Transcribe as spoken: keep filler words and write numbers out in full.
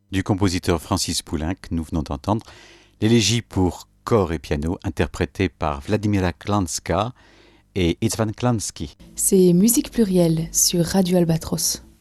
du compositeur Francis Poulenc que nous venons d'entendre, l'élégie pour corps et piano interprétée par Vladimira Klanska et Itzvan Klansky. C'est Musique Plurielle sur Radio Albatros.